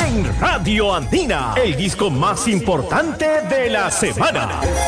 en Radio Andina, el disco más importante de la semana.